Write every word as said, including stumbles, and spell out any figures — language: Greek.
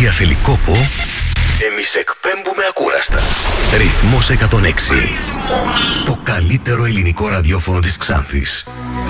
εργασία θέλει κόπο, εμείς εκπέμπουμε ακούραστα. Ρυθμός εκατόν έξι. Ρυθμός. Το καλύτερο ελληνικό ραδιόφωνο της Ξάνθης.